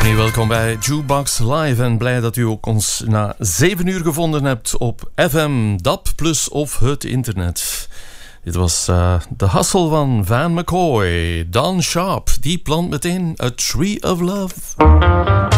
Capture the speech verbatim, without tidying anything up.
Opnieuw welkom bij Jukebox Live en blij dat u ook ons na zeven uur gevonden hebt op F M, D A B plus of het internet. Dit was uh, de hustle van Van McCoy. Don Sharp, die plant meteen A Tree of Love.